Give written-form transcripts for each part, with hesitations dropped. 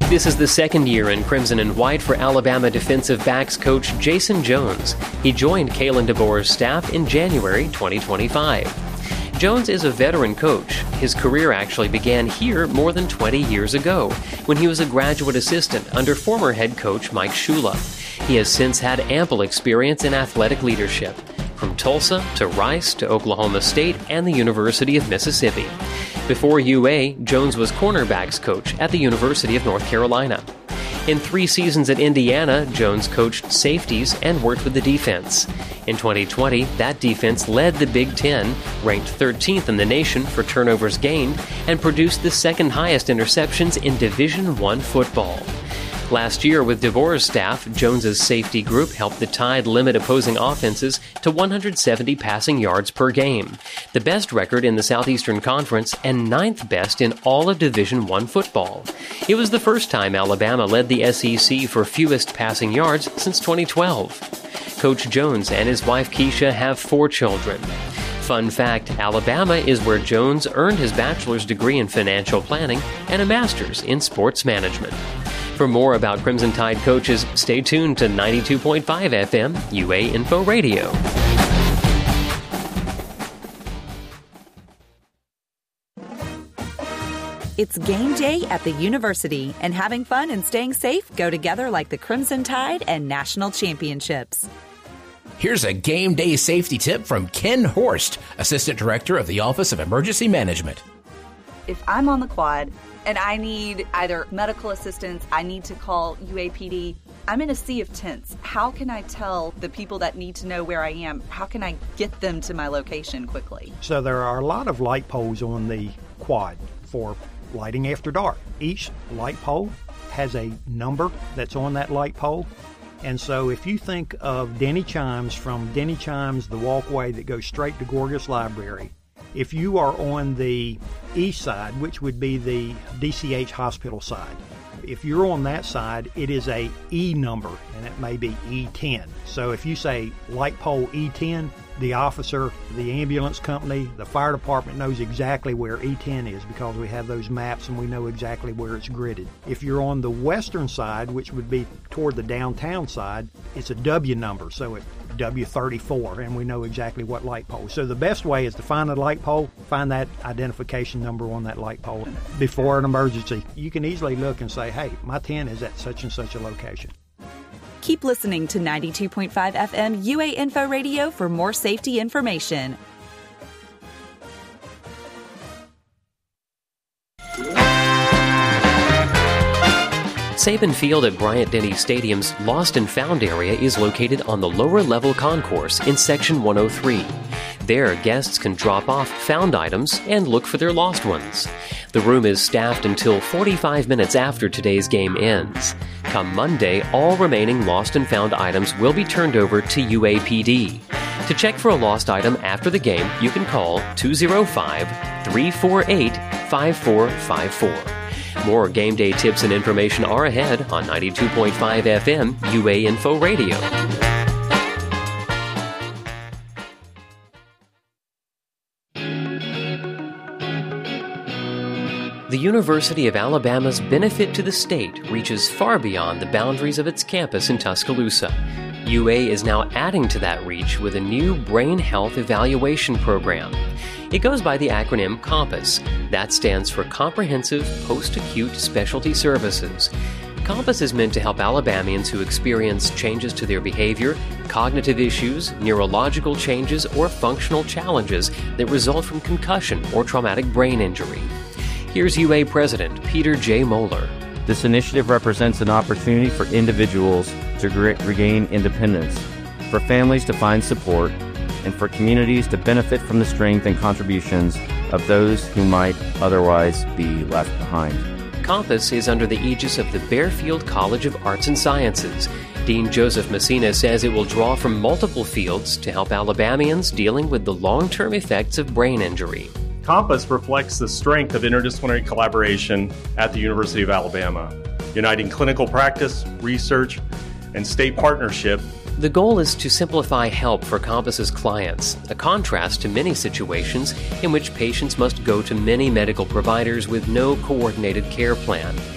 This is the second year in Crimson and White for Alabama defensive backs coach Jason Jones. He joined Kalen DeBoer's staff in January 2025. Jones is a veteran coach. His career actually began here more than 20 years ago, when he was a graduate assistant under former head coach Mike Shula. He has since had ample experience in athletic leadership, from Tulsa to Rice to Oklahoma State and the University of Mississippi. Before UA, Jones was cornerbacks coach at the University of North Carolina. In 3 seasons at Indiana, Jones coached safeties and worked with the defense. In 2020, that defense led the Big Ten, ranked 13th in the nation for turnovers gained, and produced the second highest interceptions in Division I football. Last year, with DeBoer's staff, Jones's safety group helped the Tide limit opposing offenses to 170 passing yards per game, the best record in the Southeastern Conference and 9th best in all of Division I football. It was the first time Alabama led the SEC for fewest passing yards since 2012. Coach Jones and his wife Keisha have 4 children. Fun fact, Alabama is where Jones earned his bachelor's degree in financial planning and a master's in sports management. For more about Crimson Tide coaches, stay tuned to 92.5 FM UA Info Radio. It's game day at the university, and having fun and staying safe go together like the Crimson Tide and national championships. Here's a game day safety tip from Ken Horst, Assistant Director of the Office of Emergency Management. If I'm on the quad and I need either medical assistance, I need to call UAPD, I'm in a sea of tents. How can I tell the people that need to know where I am? How can I get them to my location quickly? So there are a lot of light poles on the quad for lighting after dark. Each light pole has a number that's on that light pole. And so if you think of Denny Chimes, from Denny Chimes, the walkway that goes straight to Gorgas Library, if you are on the east side, which would be the DCH hospital side, if you're on that side, it is a E number, and it may be E10. So if you say light pole E10, the officer, the ambulance company, the fire department knows exactly where E10 is because we have those maps and we know exactly where it's gridded. If you're on the western side, which would be toward the downtown side, it's a W number, so it's W34, and we know exactly what light pole. So the best way is to find a light pole, find that identification number on that light pole before an emergency. You can easily look and say, hey, my 10 is at such and such a location. Keep listening to 92.5 FM UA Info Radio for more safety information. Saban Field at Bryant-Denny Stadium's Lost and Found area is located on the lower level concourse in Section 103. There, guests can drop off found items and look for their lost ones. The room is staffed until 45 minutes after today's game ends. Come Monday, all remaining lost and found items will be turned over to UAPD. To check for a lost item after the game, you can call 205-348-5454. More game day tips and information are ahead on 92.5 FM UA Info Radio. The University of Alabama's benefit to the state reaches far beyond the boundaries of its campus in Tuscaloosa. UA is now adding to that reach with a new brain health evaluation program. It goes by the acronym COMPASS. That stands for Comprehensive Post-Acute Specialty Services. COMPASS is meant to help Alabamians who experience changes to their behavior, cognitive issues, neurological changes, or functional challenges that result from concussion or traumatic brain injury. Here's UA President Peter J. Moeller. This initiative represents an opportunity for individuals to regain independence, for families to find support, and for communities to benefit from the strength and contributions of those who might otherwise be left behind. COMPASS is under the aegis of the Bearfield College of Arts and Sciences. Dean Joseph Messina says it will draw from multiple fields to help Alabamians dealing with the long-term effects of brain injury. COMPASS reflects the strength of interdisciplinary collaboration at the University of Alabama, uniting clinical practice, research, and state partnership. The goal is to simplify help for COMPASS's clients, a contrast to many situations in which patients must go to many medical providers with no coordinated care plan.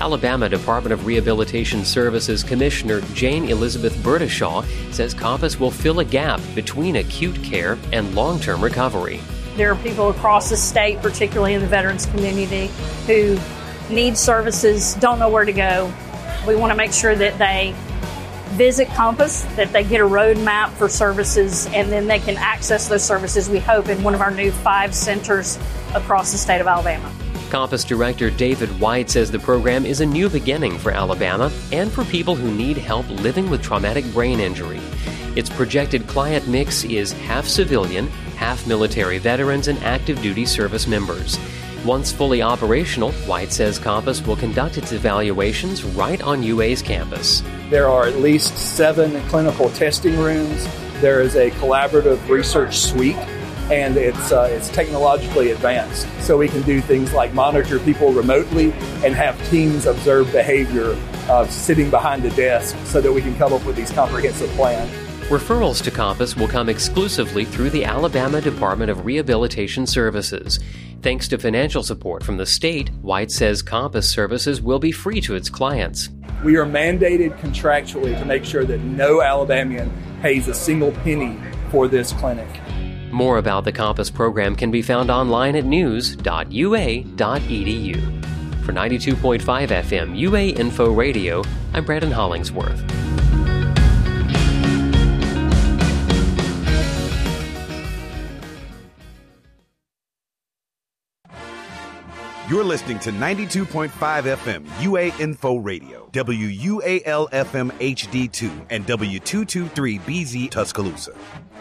Alabama Department of Rehabilitation Services Commissioner Jane Elizabeth Burdashaw says Compass will fill a gap between acute care and long-term recovery. There are people across the state, particularly in the veterans community, who need services, don't know where to go. We want to make sure that they visit Compass, that they get a roadmap for services, and then they can access those services, we hope, in one of our new 5 centers across the state of Alabama. Compass Director David White says the program is a new beginning for Alabama and for people who need help living with traumatic brain injury. Its projected client mix is half civilian, half military veterans, and active duty service members. Once fully operational, White says Compass will conduct its evaluations right on UA's campus. There are at least 7 clinical testing rooms. There is a collaborative research suite, and it's technologically advanced. So we can do things like monitor people remotely and have teams observe behavior sitting behind the desk so that we can come up with these comprehensive plans. Referrals to Compass will come exclusively through the Alabama Department of Rehabilitation Services. Thanks to financial support from the state, White says Compass services will be free to its clients. We are mandated contractually to make sure that no Alabamian pays a single penny for this clinic. More about the Compass program can be found online at news.ua.edu. For 92.5 FM UA Info Radio, I'm Brandon Hollingsworth. You're listening to 92.5 FM UA Info Radio, WUAL FM HD2, and W223BZ Tuscaloosa.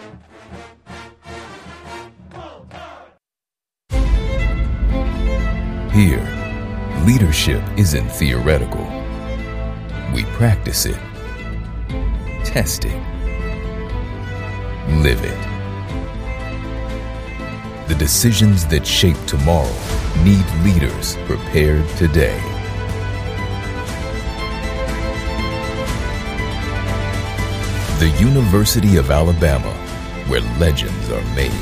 Here, leadership isn't theoretical. We practice it, test it, live it. The decisions that shape tomorrow need leaders prepared today. The University of Alabama, where legends are made.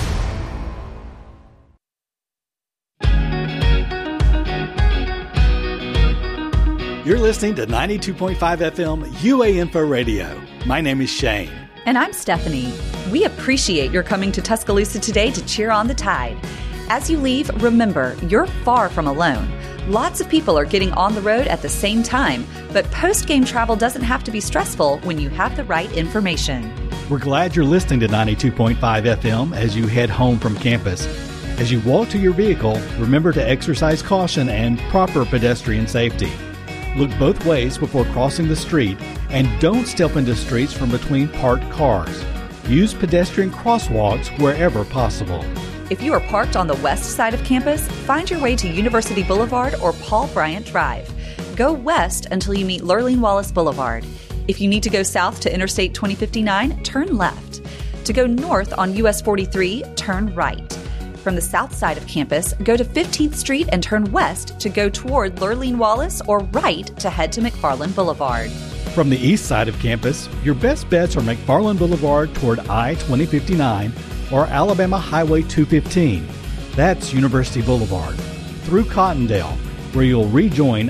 You're listening to 92.5 FM UA Info Radio. My name is Shane. And I'm Stephanie. We appreciate your coming to Tuscaloosa today to cheer on the Tide. As you leave, remember, you're far from alone. Lots of people are getting on the road at the same time, but post-game travel doesn't have to be stressful when you have the right information. We're glad you're listening to 92.5 FM as you head home from campus. As you walk to your vehicle, remember to exercise caution and proper pedestrian safety. Look both ways before crossing the street, and don't step into streets from between parked cars. Use pedestrian crosswalks wherever possible. If you are parked on the west side of campus, find your way to University Boulevard or Paul Bryant Drive. Go west until you meet Lurleen Wallace Boulevard. If you need to go south to Interstate 2059, turn left. To go north on US 43, turn right. From the south side of campus, go to 15th Street and turn west to go toward Lurleen Wallace, or right to head to McFarland Boulevard. From the east side of campus, your best bets are McFarland Boulevard toward I-2059 or Alabama Highway 215. That's University Boulevard. Through Cottondale, where you'll rejoin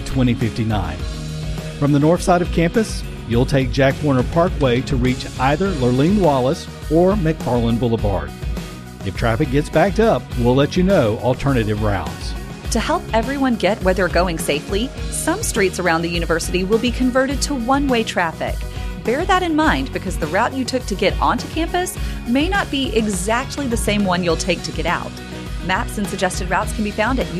I-2059. From the north side of campus, you'll take Jack Warner Parkway to reach either Lurleen Wallace or McFarland Boulevard. If traffic gets backed up, we'll let you know alternative routes. To help everyone get where they're going safely, some streets around the university will be converted to one-way traffic. Bear that in mind because the route you took to get onto campus may not be exactly the same one you'll take to get out. Maps and suggested routes can be found at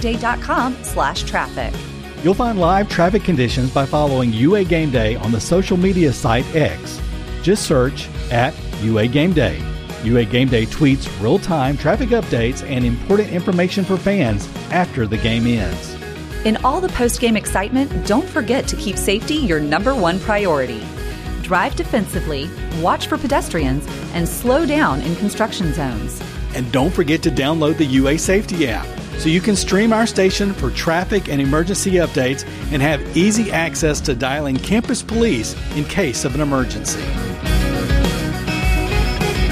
uagameday.com/traffic. You'll find live traffic conditions by following UA Game Day on the social media site X. Just search at UA Game Day. UA Game Day tweets real-time traffic updates and important information for fans after the game ends. In all the post-game excitement, don't forget to keep safety your number one priority. Drive defensively, watch for pedestrians, and slow down in construction zones. And don't forget to download the UA Safety app so you can stream our station for traffic and emergency updates and have easy access to dialing campus police in case of an emergency.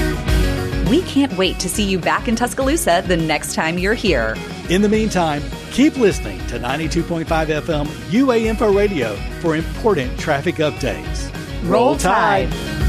We can't wait to see you back in Tuscaloosa the next time you're here. In the meantime, Keep listening to 92.5 FM UA Info Radio for important traffic updates. Roll Tide!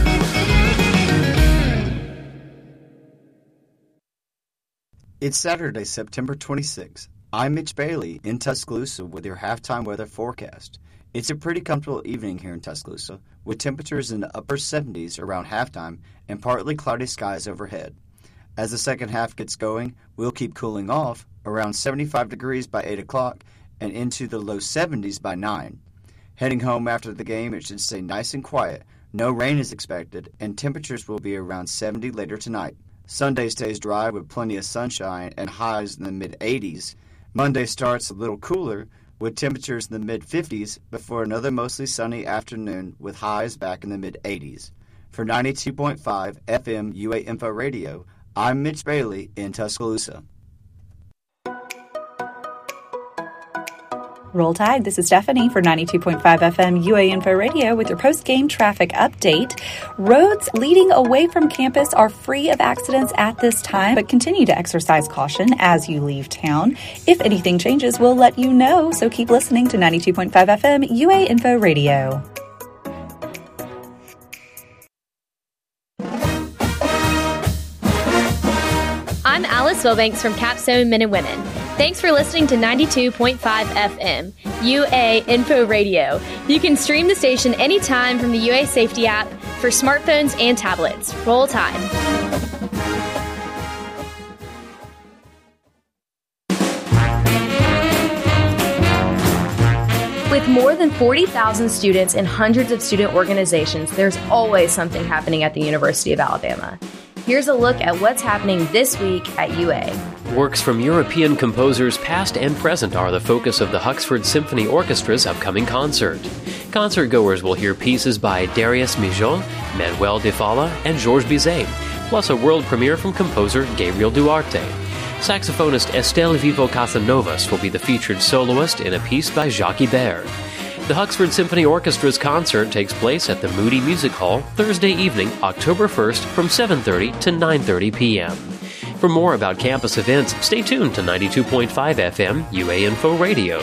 It's Saturday, September 26th. I'm Mitch Bailey in Tuscaloosa with your halftime weather forecast. It's a pretty comfortable evening here in Tuscaloosa, with temperatures in the upper 70s around halftime and partly cloudy skies overhead. As the second half gets going, we'll keep cooling off around 75 degrees by 8 o'clock and into the low 70s by 9. Heading home after the game, it should stay nice and quiet. No rain is expected, and temperatures will be around 70 later tonight. Sunday stays dry with plenty of sunshine and highs in the mid-80s. Monday starts a little cooler with temperatures in the mid-50s before another mostly sunny afternoon with highs back in the mid-80s. For 92.5 FM UA Info Radio, I'm Mitch Bailey in Tuscaloosa. Roll Tide, this is Stephanie for 92.5 FM UA Info Radio with your post-game traffic update. Roads leading away from campus are free of accidents at this time, but continue to exercise caution as you leave town. If anything changes, we'll let you know, so keep listening to 92.5 FM UA Info Radio. I'm Alice Wilbanks from Capstone Men and Women. Thanks for listening to 92.5 FM, UA Info Radio. You can stream the station anytime from the UA Safety app for smartphones and tablets. Roll Tide. With more than 40,000 students and hundreds of student organizations, there's always something happening at the University of Alabama. Here's a look at what's happening this week at UA. Works from European composers past and present are the focus of the Huxford Symphony Orchestra's upcoming concert. Concertgoers will hear pieces by Darius Mijaud, Manuel de Falla, and Georges Bizet, plus a world premiere from composer Gabriel Duarte. Saxophonist Estelle Vivo Casanovas will be the featured soloist in a piece by Jacques Ibert. The Huxford Symphony Orchestra's concert takes place at the Moody Music Hall Thursday evening, October 1st from 7:30 to 9:30 p.m. For more about campus events, stay tuned to 92.5 FM UA Info Radio.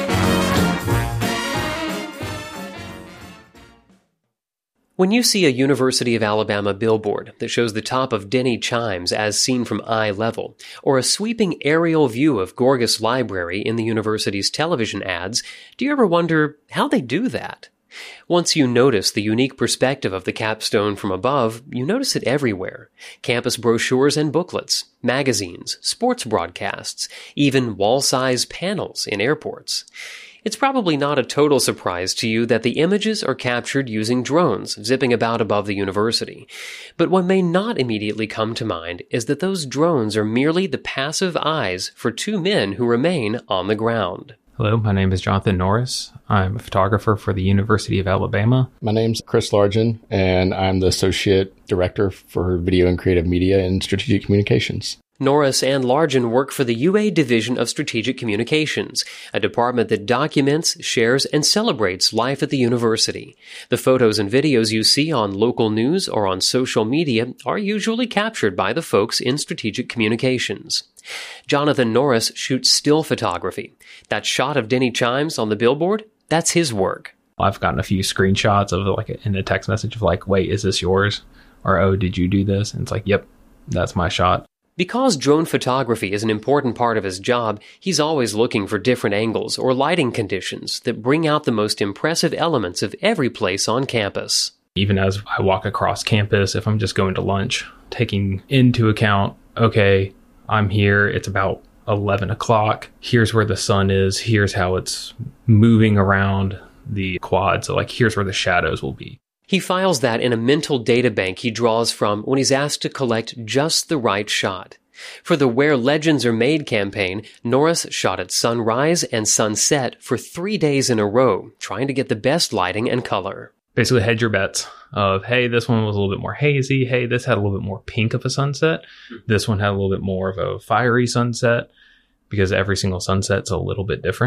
When you see a University of Alabama billboard that shows the top of Denny Chimes as seen from eye level, or a sweeping aerial view of Gorgas Library in the university's television ads, do you ever wonder how they do that? Once you notice the unique perspective of the capstone from above, you notice it everywhere. Campus brochures and booklets, magazines, sports broadcasts, even wall-size panels in airports. It's probably not a total surprise to you that the images are captured using drones zipping about above the university. But what may not immediately come to mind is that those drones are merely the passive eyes for two men who remain on the ground. Hello, my name is Jonathan Norris. I'm a photographer for the University of Alabama. My name's Chris Largen, and I'm the Associate Director for Video and Creative Media and Strategic Communications. Norris and Largen work for the UA Division of Strategic Communications, a department that documents, shares, and celebrates life at the university. The photos and videos you see on local news or on social media are usually captured by the folks in Strategic Communications. Jonathan Norris shoots still photography. That shot of Denny Chimes on the billboard, that's his work. I've gotten a few screenshots of in a text message of wait, is this yours? Or, oh, did you do this? And it's yep, that's my shot. Because drone photography is an important part of his job, he's always looking for different angles or lighting conditions that bring out the most impressive elements of every place on campus. Even as I walk across campus, if I'm just going to lunch, taking into account, okay, I'm here, it's about 11 o'clock, here's where the sun is, here's how it's moving around the quad, so here's where the shadows will be. He files that in a mental data bank he draws from when he's asked to collect just the right shot. For the Where Legends Are Made campaign, Norris shot at sunrise and sunset for 3 days in a row, trying to get the best lighting and color. Basically hedge your bets of, hey, this one was a little bit more hazy. Hey, this had a little bit more pink of a sunset. This one had a little bit more of a fiery sunset, because every single sunset's a little bit different.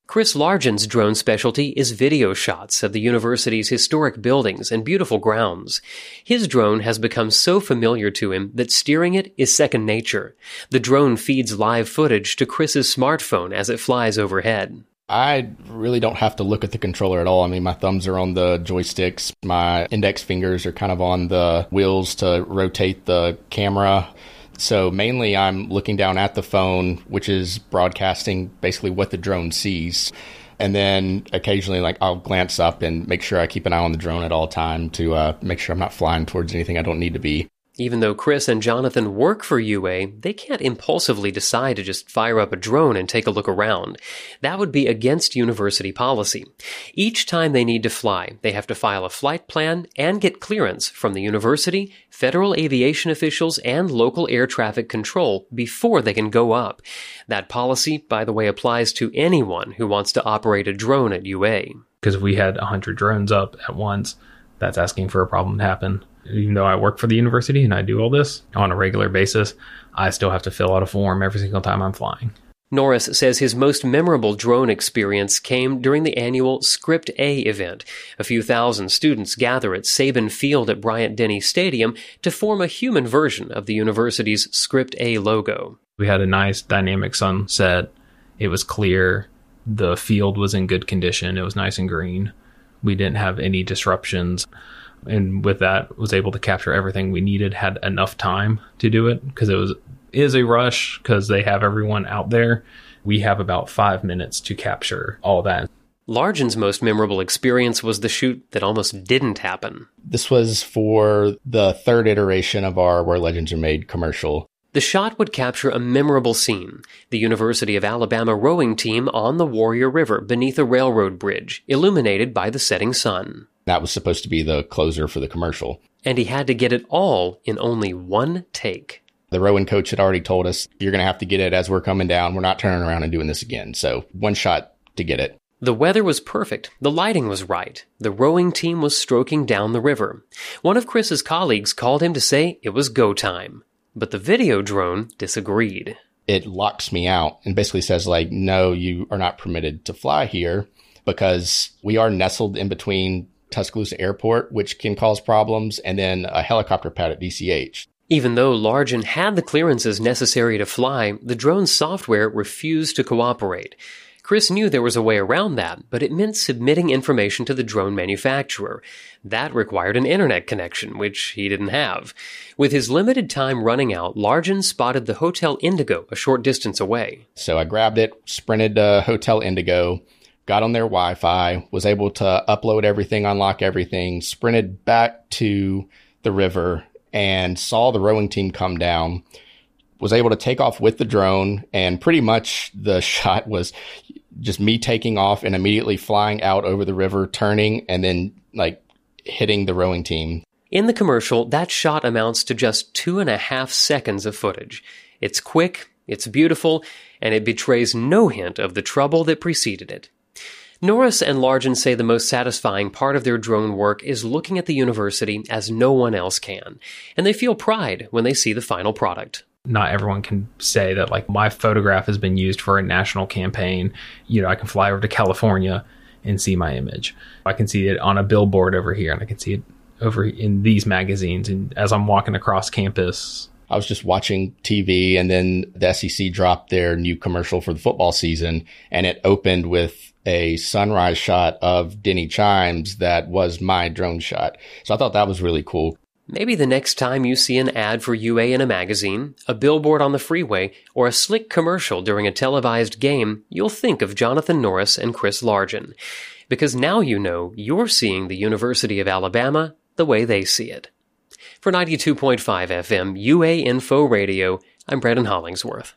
Chris Largen's drone specialty is video shots of the university's historic buildings and beautiful grounds. His drone has become so familiar to him that steering it is second nature. The drone feeds live footage to Chris's smartphone as it flies overhead. I really don't have to look at the controller at all. I mean, my thumbs are on the joysticks. My index fingers are kind of on the wheels to rotate the camera. So mainly I'm looking down at the phone, which is broadcasting basically what the drone sees. And then occasionally, I'll glance up and make sure I keep an eye on the drone at all time to make sure I'm not flying towards anything I don't need to be. Even though Chris and Jonathan work for UA, they can't impulsively decide to just fire up a drone and take a look around. That would be against university policy. Each time they need to fly, they have to file a flight plan and get clearance from the university, federal aviation officials, and local air traffic control before they can go up. That policy, by the way, applies to anyone who wants to operate a drone at UA. Because if we had 100 drones up at once, that's asking for a problem to happen. Even though I work for the university and I do all this on a regular basis, I still have to fill out a form every single time I'm flying. Norris says his most memorable drone experience came during the annual Script A event. A few thousand students gather at Saban Field at Bryant-Denny Stadium to form a human version of the university's Script A logo. We had a nice dynamic sunset. It was clear. The field was in good condition. It was nice and green. We didn't have any disruptions. And with that, was able to capture everything we needed, had enough time to do it because it is a rush because they have everyone out there. We have about 5 minutes to capture all that. Largen's most memorable experience was the shoot that almost didn't happen. This was for the third iteration of our Where Legends Are Made commercial. The shot would capture a memorable scene, the University of Alabama rowing team on the Warrior River beneath a railroad bridge, illuminated by the setting sun. That was supposed to be the closer for the commercial. And he had to get it all in only one take. The rowing coach had already told us, you're going to have to get it as we're coming down. We're not turning around and doing this again. So one shot to get it. The weather was perfect. The lighting was right. The rowing team was stroking down the river. One of Chris's colleagues called him to say it was go time. But the video drone disagreed. It locks me out and basically says, no, you are not permitted to fly here because we are nestled in between Tuscaloosa Airport, which can cause problems, and then a helicopter pad at DCH. Even though Largen had the clearances necessary to fly, the drone's software refused to cooperate. Chris knew there was a way around that, but it meant submitting information to the drone manufacturer. That required an internet connection, which he didn't have. With his limited time running out, Largen spotted the Hotel Indigo a short distance away. So I grabbed it, sprinted to Hotel Indigo, got on their Wi-Fi, was able to upload everything, unlock everything, sprinted back to the river and saw the rowing team come down, was able to take off with the drone, and pretty much the shot was just me taking off and immediately flying out over the river, turning, and then hitting the rowing team. In the commercial, that shot amounts to just 2.5 seconds of footage. It's quick, it's beautiful, and it betrays no hint of the trouble that preceded it. Norris and Largen say the most satisfying part of their drone work is looking at the university as no one else can, and they feel pride when they see the final product. Not everyone can say that, my photograph has been used for a national campaign. I can fly over to California and see my image. I can see it on a billboard over here, and I can see it over in these magazines. And as I'm walking across campus, I was just watching TV, and then the SEC dropped their new commercial for the football season, and it opened with a sunrise shot of Denny Chimes that was my drone shot. So I thought that was really cool. Maybe the next time you see an ad for UA in a magazine, a billboard on the freeway, or a slick commercial during a televised game, you'll think of Jonathan Norris and Chris Largen. Because now you know you're seeing the University of Alabama the way they see it. For 92.5 FM UA Info Radio, I'm Brandon Hollingsworth.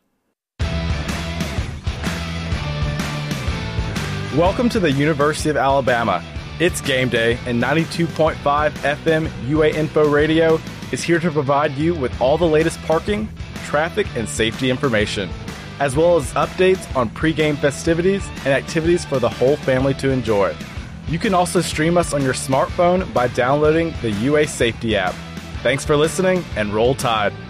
Welcome to the University of Alabama. It's game day, and 92.5 FM UA Info Radio is here to provide you with all the latest parking, traffic, and safety information, as well as updates on pregame festivities and activities for the whole family to enjoy. You can also stream us on your smartphone by downloading the UA Safety app. Thanks for listening, and roll Tide.